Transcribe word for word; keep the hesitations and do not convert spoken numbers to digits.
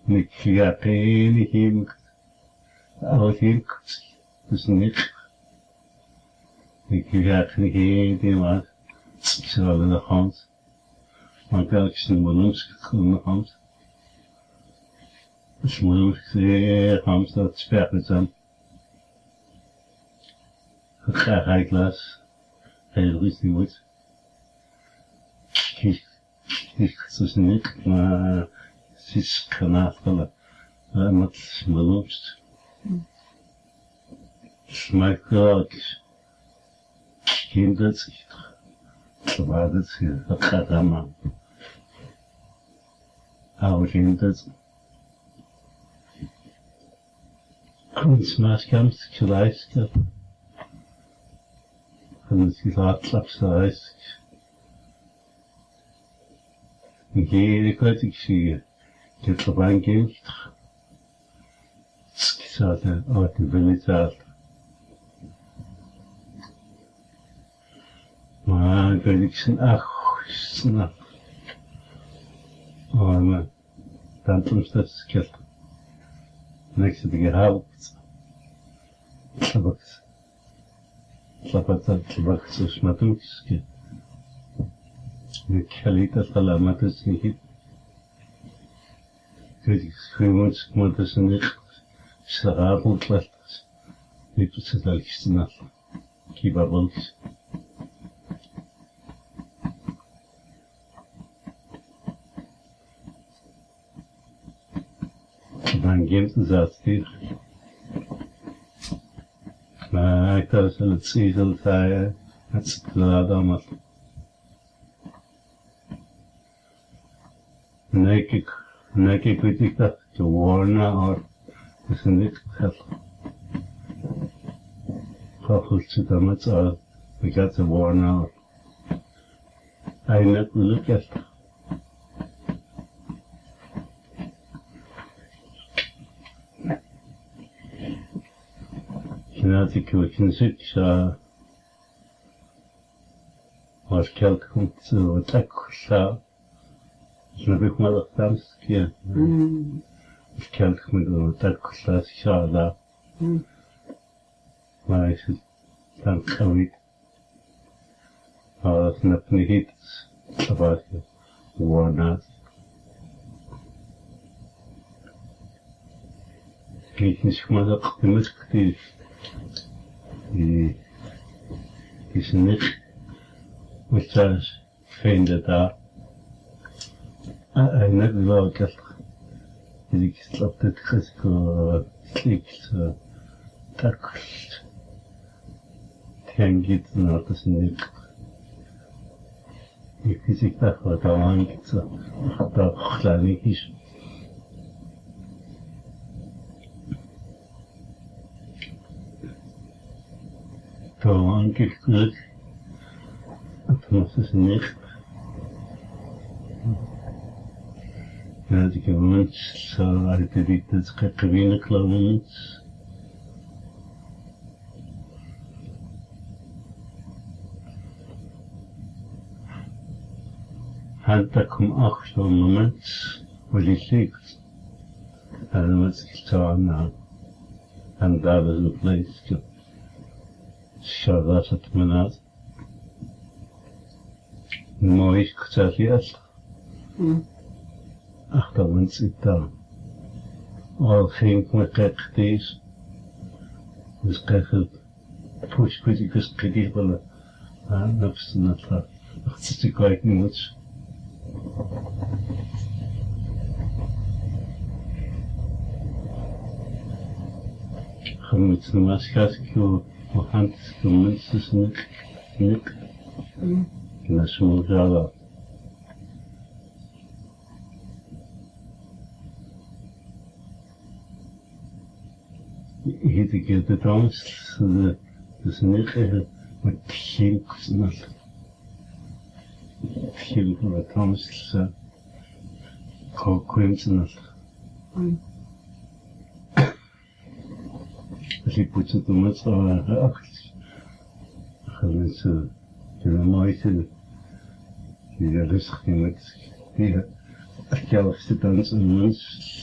Nikkiaqini him awhim kusnik Nikkiaqini him so the homes my collection balloons in the homes smooth the homes that spare them high class heel rustig wordt is niet maar het is kanafelen met smaloost smaakelijk kindert waar het gaat allemaal oude kindert kunstmaatkamp gelijk en het gaat slapsreis Gere kwijt ik zie je. Ik heb er een kind. Ik zat er uit de village. Maar ik weet ik zijn ach, snap. Oh, maar dan toen staat het kelt. Niks heb ik gehaald. Tabak. Tabak, tabak, zo smaakjes. Kalita salamata sihit. Kritisch moet is niet sarabel plastic. Niet het zelfs na. Kibabels. Dan gaat het hier. Maar ik had het zezel zei het slaat allemaal. Naked, naked critica, to warna or isn't it help? How to the much or we got the warna or I not look at kinetic we can switch uh or calculate to attack so Je vais me le faire ce qui est. Je tiens que me le faire que ça soit là. Mais c'est tant que oui. Alors, c'est notre nid. Ça va être warna. Ik niet maar dat gemist die is niet met zelfs vinden daar. Ah, net wel dat ik snap dat het klikt takst. Tengit naar dat is niet. Ik zie dat wat daar hangt dat klein is. Toen ik geluk, toen was het niet. Ja, ik heb mensen zo uit de witte schakkewinnen klauwen. Han der kom auch so ein Moment, wo ich liegt. En wat ik staan aan. En daar was een place. Zo was het me uit. Mooi gezegd. Achter ons zit daar. Al ging me gek deze. Dus krijg ik push criticus critical. En dat is net dat. Dat is ik kwijt niet moet. Gemet nu maar schat ik hoe hand de mensen niet niet. Na smoother. Hier de keer de trouwens de dus niet met geen snel. Heel veel trouwens coincidence. Als ik put het om het zo acht. Gaan mensen kunnen mooi zijn. Die rustig in het die zelfs te dansen